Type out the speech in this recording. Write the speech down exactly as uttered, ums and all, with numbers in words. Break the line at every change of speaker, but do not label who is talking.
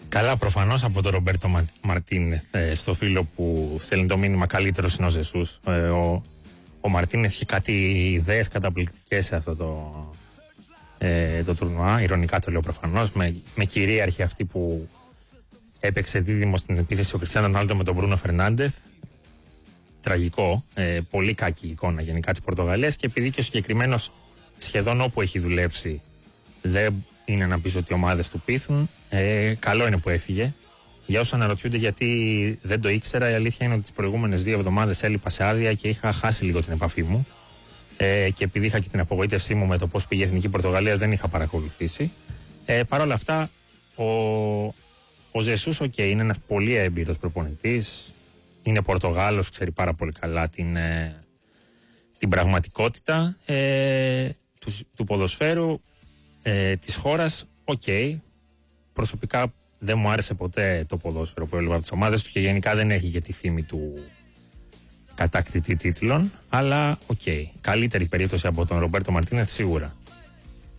Καλά, προφανώς από τον Ρομπέρτο Μα... Μαρτίνεθ, ε, στο φίλο που στέλνει το μήνυμα καλύτερος είναι ο Ζεσούς. Ε, ο, ο Μαρτίνεθ είχε κάτι ιδέες καταπληκτικές σε αυτό το, ε, το τουρνουά. Ειρωνικά το λέω προφανώς. Με, με κυρίαρχη αυτή που έπαιξε δίδυμο στην επίθεση ο Κριστιάνο Ρονάλντο με τον Μπρούνο Φερνάντεθ. Τραγικό. Ε, πολύ κακή εικόνα γενικά της Πορτογαλίας, και επειδή και ο συγκεκριμένος σχεδόν όπου έχει δουλέψει δεν είναι να πεις ότι οι ομάδες του πείθουν, ε, καλό είναι που έφυγε. Για όσους αναρωτιούνται γιατί δεν το ήξερα, η αλήθεια είναι ότι τις προηγούμενες δύο εβδομάδες έλειπα σε άδεια και είχα χάσει λίγο την επαφή μου. Ε, και επειδή είχα και την απογοήτευσή μου με το πώς πήγε η Εθνική Πορτογαλίας, δεν είχα παρακολουθήσει. Ε, Παρ' όλα αυτά, ο, ο Ζεσούς, okay, είναι ένας πολύ έμπειρος προπονητής. Είναι Πορτογάλος, ξέρει πάρα πολύ καλά την, ε, την πραγματικότητα ε, του, του ποδοσφαίρου. Ε, της χώρας. Οκ. Okay. Προσωπικά δεν μου άρεσε ποτέ το ποδόσφαιρο που έβλεπα από τις ομάδες του και γενικά δεν έχει και τη φήμη του κατάκτητη τίτλων. Αλλά οκ. Okay. Καλύτερη περίπτωση από τον Ρομπέρτο Μαρτίνεθ σίγουρα.